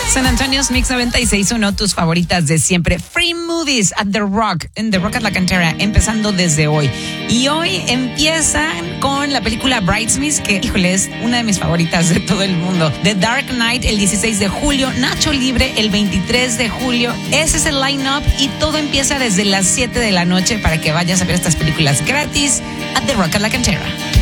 San Antonio's Mix 96.1, tus favoritas de siempre. Free Movies at The Rock, en The Rock at la Cantera, empezando desde hoy. Y hoy empiezan con la película Bridesmaids, que, híjole, es una de mis favoritas de todo el mundo. The Dark Knight el 16 de julio, Nacho Libre el 23 de julio. Ese es el line-up y todo empieza desde las 7 de la noche para que vayas a ver estas películas gratis at The Rock at la Cantera.